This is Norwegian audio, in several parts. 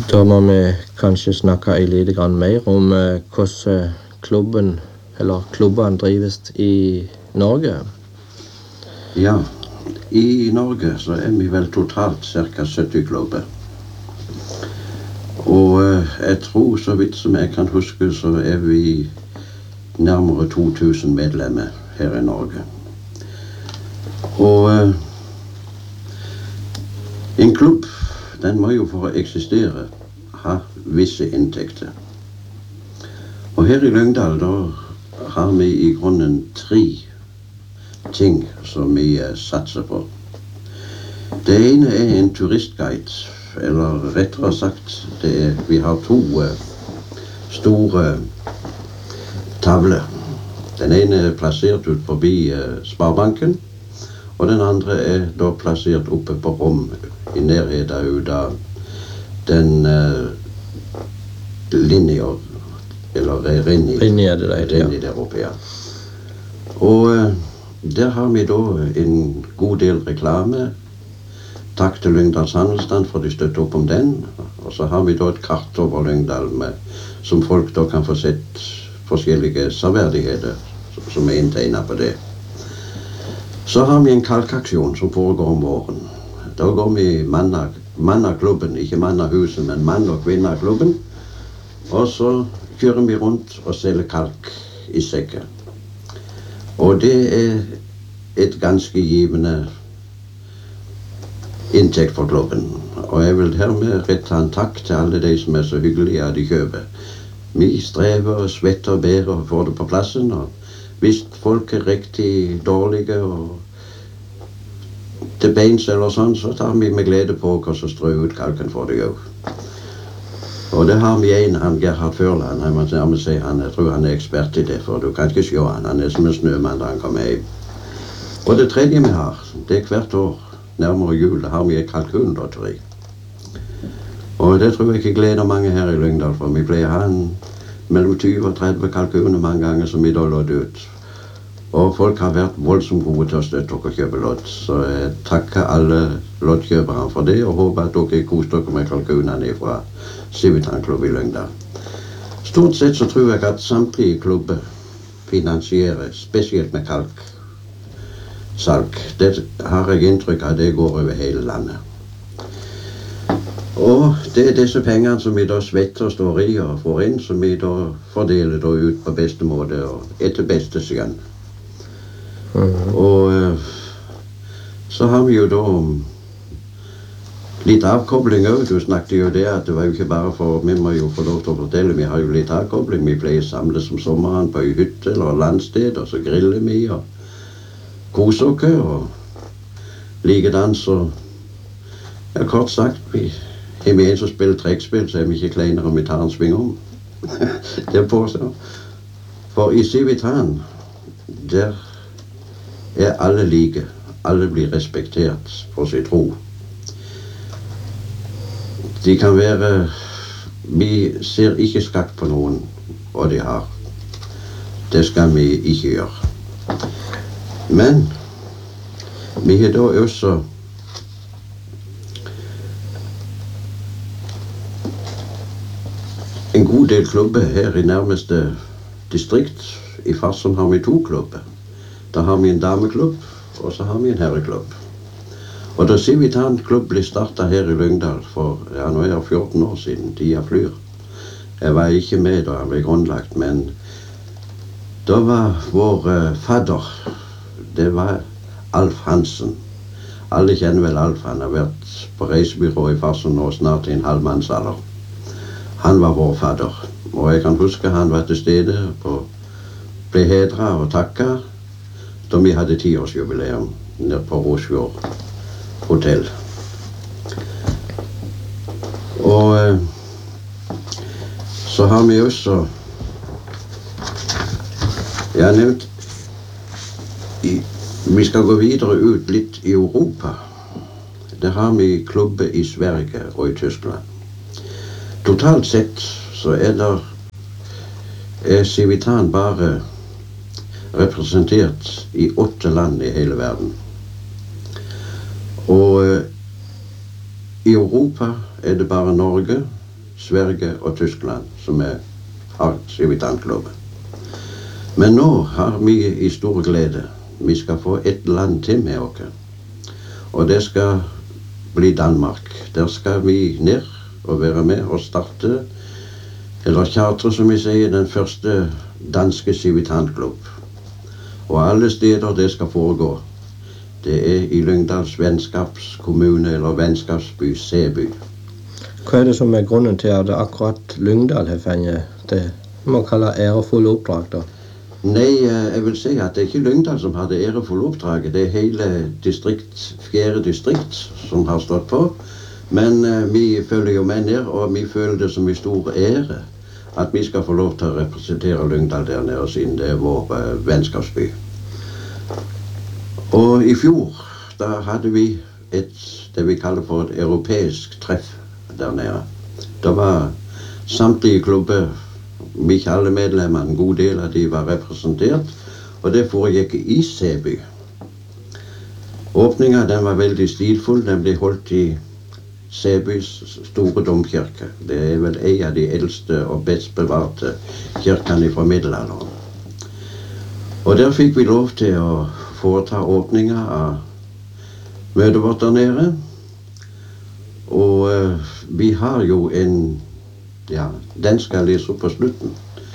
Da må vi kanskje snakke litt grann mer om hvordan klubben, eller klubbene drives i Norge. Ja, i Norge så vi vel totalt ca. 70 klubber. Og jeg tror, så vidt som jeg kan huske, så vi nærmere 2000 medlemmer her i Norge. Og en klubb, den må jo for å eksistere ha visse inntekter. Og her i Lyngdal da har vi i grunnen 3 ting som vi satser på. Det ene en turistguide, eller rettere sagt, vi har 2 store tavler. Den ene plassert ut forbi Sparebanken, og den andre da plassert oppe på Rom, i nærheten av den linja, eller Rinni der oppe, ja. Og der har vi da en god del reklame. Takk til Lyngdals Handelsstand for de støtter opp om den. Og så har vi da et kart over Lyngdal som folk da kan få sett forskjellige serverdigheter som inntegnet på det. Så har vi en kalkaksjon som foregår om våren. Da går vi mannaklubben, ikke mannahuset, men mann- og kvinneklubben. Og så kjører vi rundt og selger kalk i sekker. Og det et ganske givende inntekt for klubben. Og jeg vil hermed rette en takk til alle de som så hyggelige at de kjøper. Vi strever og svetter og ber og får det på plassen. Og hvis folk riktig dårlige og til beins eller sånn, så tar vi med glede på oss og strø ut kalken for det òg. Og det har vi han Gerhard Førland, jeg tror han ekspert i det, for du kan ikke se han som en snømann da han kommer hjem. Og det tredje vi har, det hvert år, nærmere jul, da har vi et kalkunlotteri. Og det tror jeg ikke gleder mange her i Lyngdal, for vi pleier å ha mellom 20 og 30 kalkuner mange ganger som vi da låter ut. Og folk har vært voldsomt gode til å støtte dere og kjøpe lott. Så jeg takker alle lottkjøperne for det, og håper at dere koser dere med kalkunene fra Civitan Klubb i Lyngdal. Stort sett så tror jeg at samtlige klubber finansierer, spesielt med kalksalg. Det har jeg inntrykk av, det går over hele landet. Og det disse pengene som vi da svetter og står i og får inn, som vi da fordeler da ut på beste måte og etter beste skjønn. Og så har vi jo da litt avkobling også. Du snakket jo det at det var jo ikke bare for, vi må jo få lov til å fortelle, vi har jo litt avkobling. Vi pleier samles om sommeren på en hytte eller landsted, og så griller vi og koser oss og likedans. Og ja, kort sagt, vi en som spiller trekkspill, så vi ikke kleinere om vi tar en sving om. Det påstår. For i Civitan, der alle like. Alle blir respektert for sin tro. De kan være, vi ser ikke skakk på noen, og de har. Det skal vi ikke gjøre. Men vi har da også en god del klubber her i nærmeste distrikt. I Farsund har vi 2 klubber. Da har vi en dameklubb, og så har vi en herreklubb. Og da Civitan Klubb ble startet her i Lyngdal for, ja, nå det 14 år siden, tida flyr. Jeg var ikke med da han ble grunnlagt, men da var vår fadder, det var Alf Hansen. Alle kjenner vel Alf, han har vært på reisebyrå i Farsund nå snart i en halvmannsalder. Han var vår fadder, og jeg kan huske han var til stede og ble hedret og takket da vi hadde 10-årsjubileum nede på Rosfjord hotell. Og så har vi også, jeg har nevnt, vi skal gå videre ut litt i Europa. Der har vi klubber i Sverige og i Tyskland. Totalt sett så Civitan bare representert i 8 land i hele verden. Og i Europa det bare Norge, Sverige og Tyskland som har Civitanklubben. Men nå har vi i stor glede. Vi skal få et land til med oss. Og det skal bli Danmark. Der skal vi ned og være med og starte, eller chartre som vi sier, den første danske Civitanklub. Og alle steder det skal foregå. Det i Lyngdals vennskapskommune eller vennskapsby, Sæby. Hva det som grunnen til at akkurat Lyngdal har fengt det man kaller ærefulle oppdrag da? Nei, jeg vil si at det ikke Lyngdal som har det ærefulle oppdraget. Det hele fjerde distrikt som har stått på. Men vi følger jo med ned, og vi føler det som en stor ære at vi skal få lov til å representere Lyngdal der nede, siden det vår vennskapsby. Og i fjor, da hadde vi det vi kaller for et europeisk treff der nede. Det var samtlige klubber, ikke alle medlemmene, en god del av de var representert, og det foregikk i Sæby. Åpningen den var veldig stilfull, den ble holdt i Sæbys store domkirke. Det vel en av de eldste og best bevarte kirkene fra middelalderen. Og der fikk vi lov til å foreta åpninger av møtet vårt der nede. Og vi har jo den skal jeg lese opp på slutten.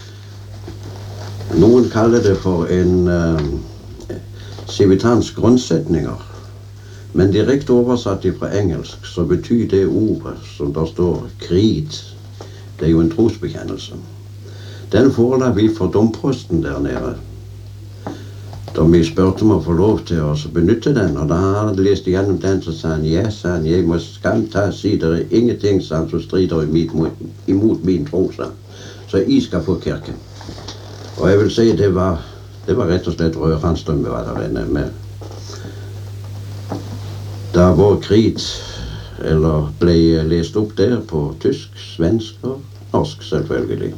Noen kaller det for en civitansk grunnsetninger. Men direkte oversatt fra engelsk så betyr det ordet som der står creed. Det jo en trosbekjennelse. Den forela vi for domprosten der nede. Da vi spurte om å få lov til å benytte den, og da han hadde lest igjennom den, så sa han, ja, sa han, jeg må skamta si, det ingenting som strider imot min tro, sa han. Så jeg skal få kirken. Og jeg vil si, det var rett og slett rørende vi var der inne med. Da vår krig ble lest opp der på tysk, svensk og norsk selvfølgelig.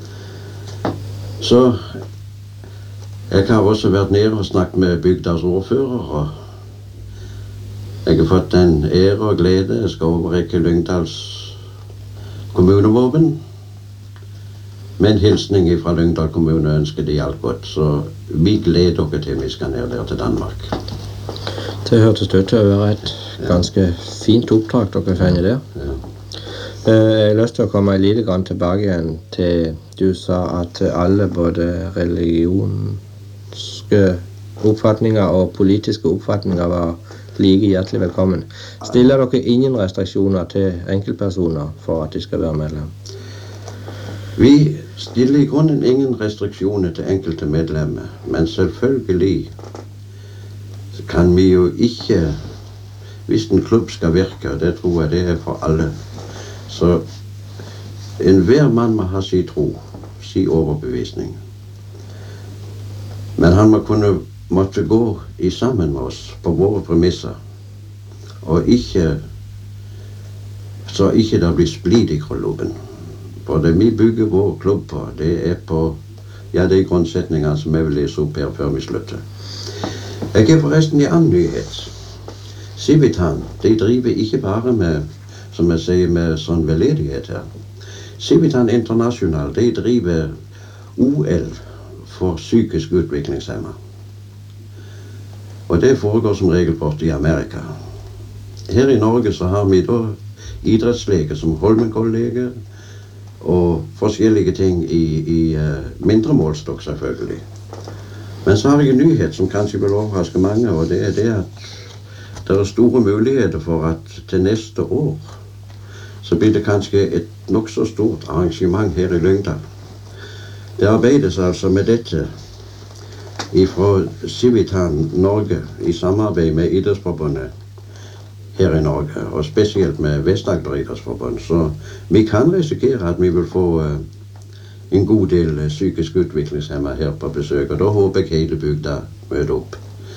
Så jeg har også vært nede og snakket med bygdas ordfører, og jeg har fått den ære og glede. Jeg skal overrekke Lyngdals kommunevåpen. Med en hilsning fra Lyngdal kommune ønsker de alt godt, så vi gleder dere til vi skal ned der til Danmark. Det hørtes ut til å være et ganske fint oppdrag dere finner der. Ja. Jeg har lyst til å komme litt tilbake igjen til du sa at alle både religionske oppfatninger og politiske oppfatninger var like hjertelig velkommen. Stiller dere ingen restriksjoner til enkeltpersoner for at de skal være medlem? Vi stiller i grunnen ingen restriksjoner til enkelte medlemmer, men selvfølgelig kan vi jo ikke, hvis en klubb skal virke, det tror jeg det for alle, så enhver mann må ha sin tro, sin overbevisning. Men han må måtte gå sammen med oss på våre premisser, og så ikke det blir splid i klubben. For det vi bygger vår klubb på, det på de grunnsetningene som jeg vil lese opp her før vi slutter. Jeg har forresten en annen nyhet. Civitan, de driver ikke bare med, som jeg sier, med sånn veldedighet her. Civitan International, de driver OL for psykisk utviklingshemmer. Og det foregår som regel bort i Amerika. Her i Norge så har vi da idrettsleger som Holmenkollleger og forskjellige ting i mindre målstokk selvfølgelig. Men så har jeg en nyhet som kanskje vil overraske mange, og det det at det store muligheter for at til neste år så blir det kanskje et nok så stort arrangement her i Lyngdal. Det arbeides altså med dette fra Civitan Norge i samarbeid med Idrettsforbundet her i Norge, og spesielt med Vest-Agder Idrettsforbund. Så vi kan risikere at vi vil få en god del psykisk utviklingshemmer her på besøk, og da håper jeg hele bygda møter opp.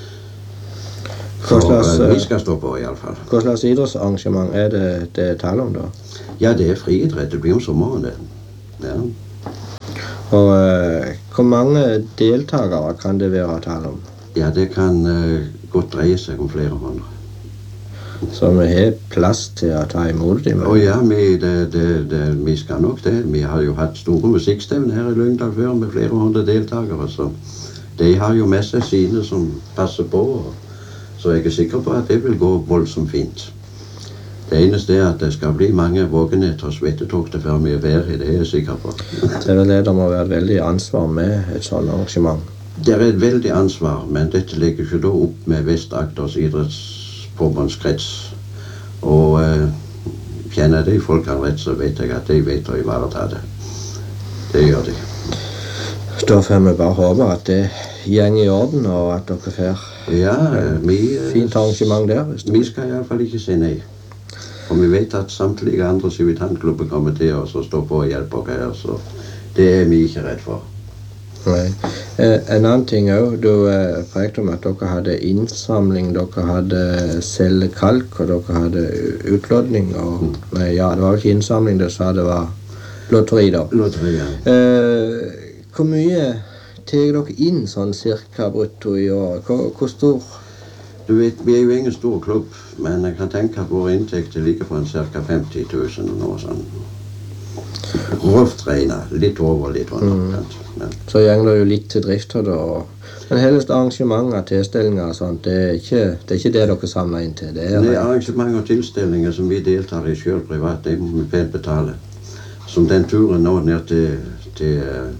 Vi skal stå på i alle fall. Hva slags idrettsarrangement det taler om da? Ja, det friidrett. Det blir om sommeren. Ja. Og hvor mange deltakere kan det være å tale om? Ja, det kan godt dreie seg om flere hundre. Så vi har plass til å ta imot dem. Ja, vi skal nok det. Vi har jo hatt store musikkstevner her i Lyngdal før med flere hundre deltakere, så de har jo med seg sine som passer på, så jeg er sikker på at det vil gå voldsomt fint. Det eneste at det skal bli mange vågenetter og svettetokter før vi er ferdig, det er jeg sikker på. Det vel det, det må være et veldig ansvar med et sånt arrangement. Det er et veldig ansvar, men dette ligger ikke da opp med Vest-Agders idrettsforbundskrets. Og kjenner de folkene rett, så vet jeg at de vet å ivareta det. Det gjør de. Da får vi bare håpe at det går i orden, og at dere får fint arrangement der. Vi skal i hvert fall ikke si nei. Og vi vet at samtlige andre Civitan-klubber kommer til oss og står på og hjelper oss her, så det er vi ikke redd for. Nei. En annen ting også, du prekte om at dere hadde innsamling, dere hadde cellekalk, og dere hadde utlodning, og nei, ja, det var ikke innsamling, det sa det var lotteri da. Lotteri, ja. Hvor mye tar dere inn sånn cirka brutto i år? Hvor stor? Du vet, vi er jo ingen stor klubb, men jeg kan tenke at vår inntekt ligger på en ca. 50 000 og noe sånn. Rovt regnet, litt over, litt under. Så går det jo litt til drifter da. Men helst arrangementer, tilstelninger og sånt, det er ikke det dere samler inn til. Det er arrangementer og tilstelninger som vi deltar i selv privat, det må vi pent betale. Som den turen nå ned til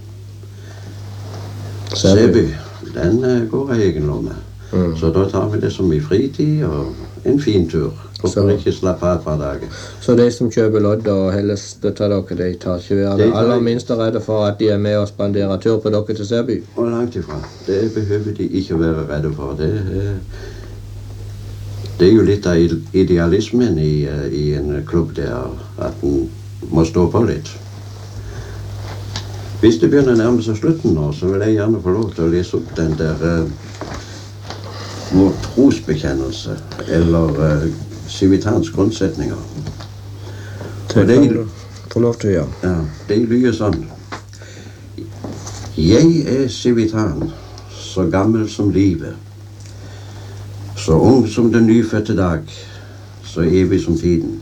Sæby, den går jeg egen lomme. Så da tar vi det som i fritid og en fin tur. Og så ikke slappe av hver dag. Så de som kjøper lodd og heller støtter dere, de tar ikke være det aller minste redde for at de er med og spanderer tur på dere til Sæby? Og langt ifra. Det behøver de ikke være redde for. Det er jo litt av idealismen i en klubb der, at den må stå på litt. Hvis det begynner å nærme seg slutten nå, så vil jeg gjerne få lov til å lese opp den der vår trosbekjennelse, eller Civitans grunnsetninger. Det kan du få lov til å gjøre. Ja, det lyder sånn. Jeg er Civitan, så gammel som livet, så ung som den nyfødte dag, så evig som tiden.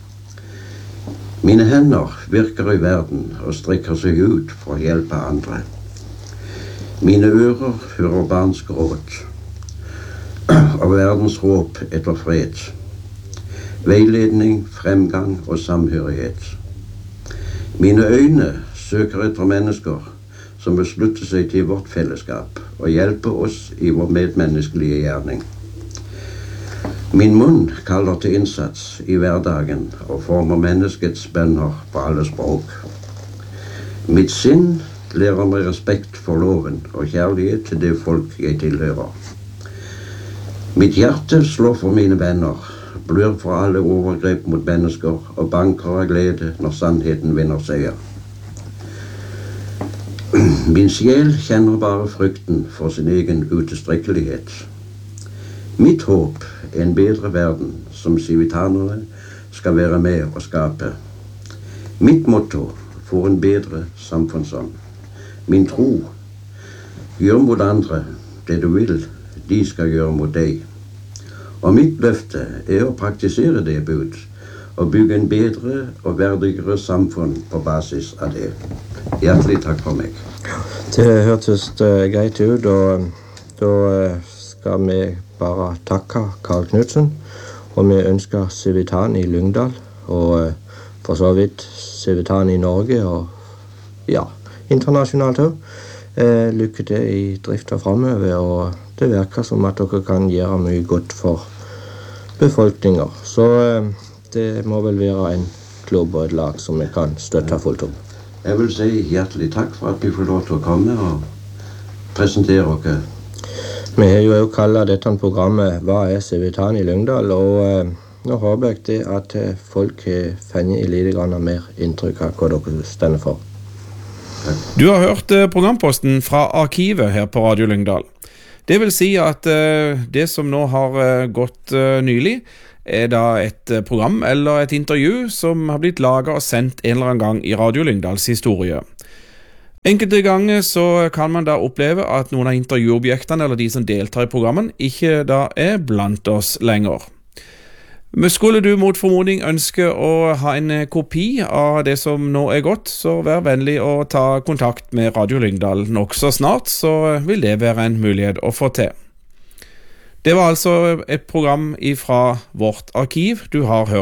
Mine hender virker i verden og strekker seg ut for å hjelpe andre. Mine ører hører barns gråt av verdens håp etter fred, veiledning, fremgang og samhørighet. Mine øyne søker etter mennesker som vil slutte seg til vårt fellesskap og hjelpe oss i vår medmenneskelige gjerning. Min munn kaller til innsats i hverdagen og former menneskets bønner på alle språk. Mitt sinn lærer meg respekt for loven og kjærlighet til det folk jeg tilhører. Mitt hjerte slår for mine venner, blør for alle overgrep mot mennesker og banker av glede når sannheten vinner seier. Min sjel kjenner bare frykten for sin egen utilstrekkelighet. Mitt håp er en bedre verden som civitanerne skal være med å skape. Mitt motto for en bedre samfunnsånd. Min tro, gjør mot andre det du vil de skal gjøre mot deg. Og mitt løfte er å praktisere det bud, og bygge en bedre og verdigere samfunn på basis av det. Hjertelig takk for meg. Det hørtes greit ut, og da skal vi bare takke Karl Knudsen, og vi ønsker Civitan i Lyngdal, og for så vidt Civitan i Norge, og ja, internasjonalt også. Lykke til i driften fremover, og det virker som at dere kan gjøre mye godt for befolkninger. Så det må vel være en klubb og et lag som vi kan støtte fullt opp. Jeg vil si hjertelig takk for at vi får lov til å komme og presentere dere. Vi har jo også kallet dette programmet Hva er Civitan i Lyngdal, og nå håper jeg det at folk har funnet litt mer inntrykk av hva dere stender for. Du har hørt programposten fra arkivet her på Radio Lyngdal. Det vil si at det som nå har gått nylig, er da et program eller et intervju som har blitt laget og sendt en eller annen gang i Radio Lyngdals historie. Enkelte ganger så kan man da oppleve at noen av intervjuobjektene eller de som deltar i programmen ikke da er blant oss lenger. Men skulle du mot formodning ønske å ha en kopi av det som nå er gått, så vær vennlig å ta kontakt med Radio Lyngdal nokså snart, så vil det være en mulighet å få til. Det var altså et program fra vårt arkiv du har hørt